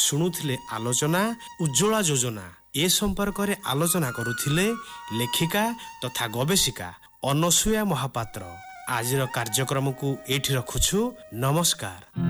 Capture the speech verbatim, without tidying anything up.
ଶୁଣୁଥିଲେ ଆଲୋଚନା ଉଜ୍ଜ୍ୱଳା ଯୋଜନା। ଏ ସମ୍ପର୍କରେ ଆଲୋଚନା କରୁଥିଲେ ଲେଖିକା ତଥା ଗବେଷିକା ଅନସୂୟା ମହାପାତ୍ର। ଆଜିର କାର୍ଯ୍ୟକ୍ରମକୁ ଏଇଠି ରଖୁଛୁ। ନମସ୍କାର।